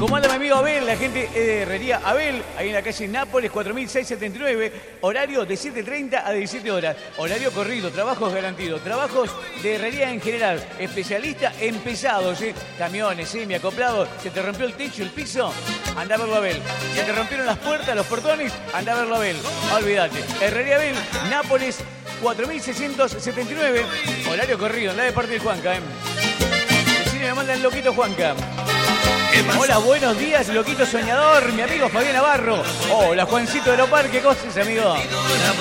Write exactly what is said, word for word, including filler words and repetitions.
¿Cómo anda mi amigo Abel? La gente de Herrería Abel, ahí en la calle Nápoles, cuatro mil seiscientos setenta y nueve. Horario de siete treinta a diecisiete horas. Horario corrido, trabajos garantidos. Trabajos de herrería en general. Especialista en pesados, ¿eh? Camiones, semi-acoplados. ¿Se te rompió el techo, el piso? Anda a verlo a Abel. ¿Se te rompieron las puertas, los portones? Anda a verlo a Abel. Olvídate. Herrería Abel, Nápoles, cuatro mil seiscientos setenta y nueve. Horario corrido, anda de parte de Juanca, ¿eh? Decime, me manda el loquito Juanca. Hola, buenos días, loquito soñador, mi amigo Fabián Navarro. Hola, Juancito de Lopar, ¿qué cosas, amigo?